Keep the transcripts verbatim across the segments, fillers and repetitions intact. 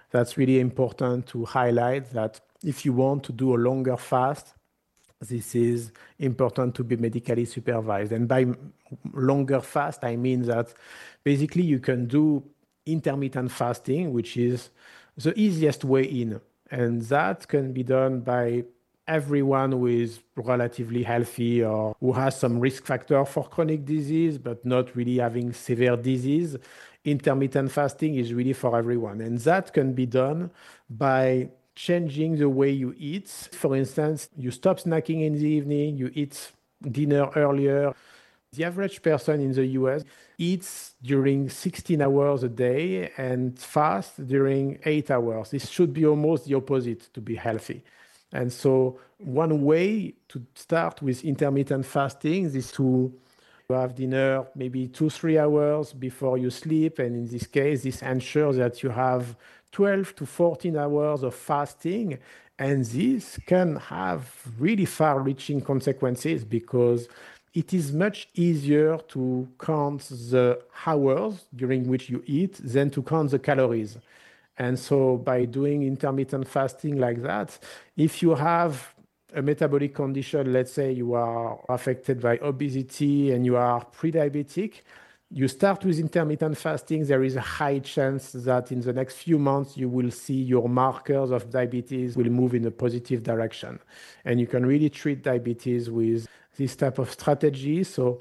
that's really important to highlight that if you want to do a longer fast, this is important to be medically supervised. And by longer fast, I mean that basically you can do intermittent fasting, which is the easiest way in. And that can be done by everyone who is relatively healthy or who has some risk factor for chronic disease, but not really having severe disease. Intermittent fasting is really for everyone. And that can be done by changing the way you eat. For instance, you stop snacking in the evening, you eat dinner earlier. The average person in the U S eats during sixteen hours a day and fasts during eight hours. This should be almost the opposite to be healthy. And so one way to start with intermittent fasting is to have dinner maybe two, three hours before you sleep. And in this case, this ensures that you have twelve to fourteen hours of fasting. And this can have really far-reaching consequences because it is much easier to count the hours during which you eat than to count the calories. And so by doing intermittent fasting like that, if you have a metabolic condition, let's say you are affected by obesity and you are pre-diabetic, you start with intermittent fasting, there is a high chance that in the next few months you will see your markers of diabetes will move in a positive direction. And you can really treat diabetes with this type of strategy. So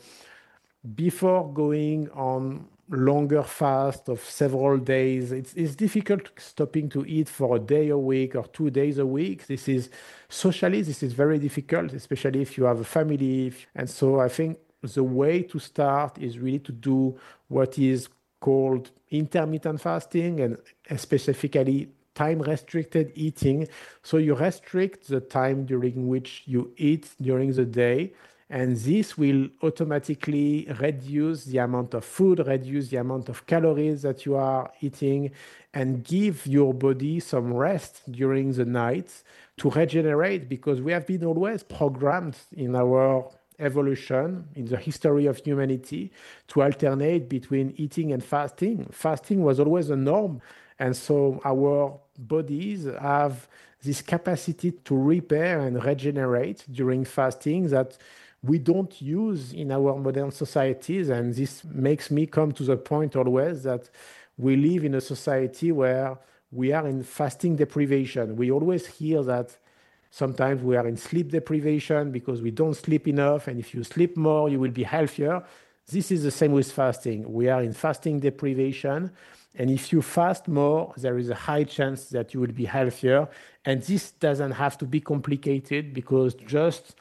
before going on longer fast of several days, it's, it's difficult stopping to eat for a day a week or two days a week. This is socially, this is very difficult, especially if you have a family. And so I think the way to start is really to do what is called intermittent fasting and specifically time-restricted eating. So you restrict the time during which you eat during the day, and this will automatically reduce the amount of food, reduce the amount of calories that you are eating, and give your body some rest during the night to regenerate, because we have been always programmed in our evolution, in the history of humanity, to alternate between eating and fasting. Fasting was always a norm. And so our bodies have this capacity to repair and regenerate during fasting that we don't use in our modern societies. And this makes me come to the point always that we live in a society where we are in fasting deprivation. We always hear that sometimes we are in sleep deprivation because we don't sleep enough. And if you sleep more, you will be healthier. This is the same with fasting. We are in fasting deprivation. And if you fast more, there is a high chance that you will be healthier. And this doesn't have to be complicated because just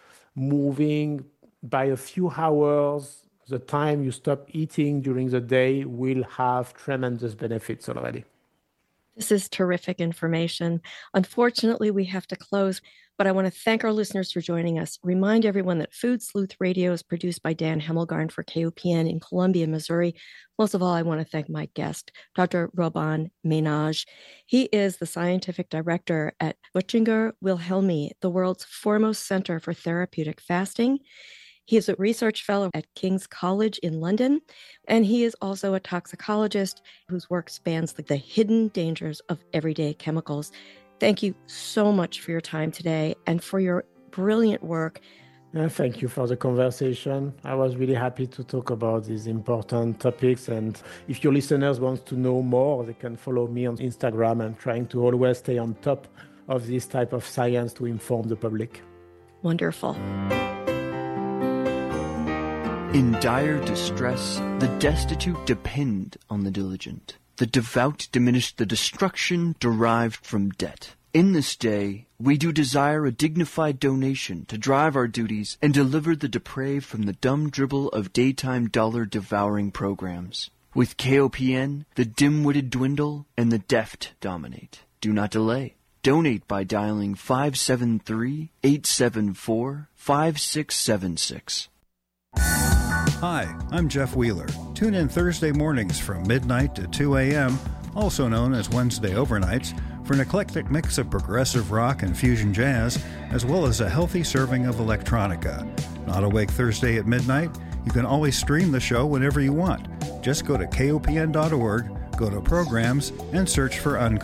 moving by a few hours, the time you stop eating during the day will have tremendous benefits already. This is terrific information. Unfortunately, we have to close, but I want to thank our listeners for joining us. Remind everyone that Food Sleuth Radio is produced by Dan Hemmelgarn for K O P N in Columbia, Missouri. Most of all, I want to thank my guest, Doctor Robin Ménage. He is the scientific director at Buchinger Wilhelmi, the world's foremost center for therapeutic fasting. He is a research fellow at King's College in London, and he is also a toxicologist whose work spans the, the hidden dangers of everyday chemicals. Thank you so much for your time today and for your brilliant work. Yeah, thank you for the conversation. I was really happy to talk about these important topics. And if your listeners want to know more, they can follow me on Instagram. I'm trying to always stay on top of this type of science to inform the public. Wonderful. In dire distress, the destitute depend on the diligent. The devout diminish the destruction derived from debt. In this day, we do desire a dignified donation to drive our duties and deliver the depraved from the dumb dribble of daytime dollar-devouring programs. With K O P N, the dim-witted dwindle and the deft dominate. Do not delay. Donate by dialing five seven three, eight seven four, five six seven six. Hi, I'm Jeff Wheeler. Tune in Thursday mornings from midnight to two a.m., also known as Wednesday overnights, for an eclectic mix of progressive rock and fusion jazz, as well as a healthy serving of electronica. Not awake Thursday at midnight? You can always stream the show whenever you want. Just go to K O P N dot org, go to Programs, and search for Uncovered.